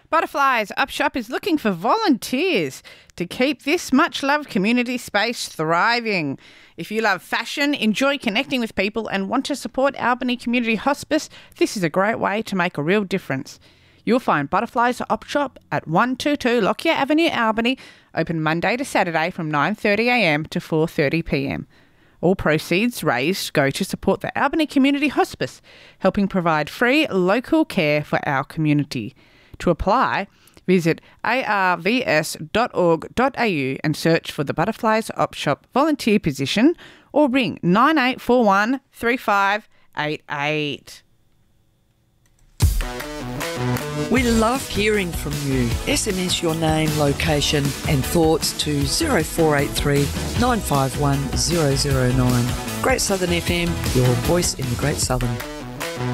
Butterflies Upshop is looking for volunteers to keep this much-loved community space thriving. If you love fashion, enjoy connecting with people and want to support Albany Community Hospice, this is a great way to make a real difference. You'll find Butterflies Upshop at 122 Lockyer Avenue, Albany, open Monday to Saturday from 9:30am to 4:30pm. All proceeds raised go to support the Albany Community Hospice, helping provide free local care for our community. To apply, visit arvs.org.au and search for the Butterflies Upshop volunteer position or ring 9841 3588. We love hearing from you. SMS your name, location and thoughts to 0483 951 009. Great Southern FM, your voice in the Great Southern.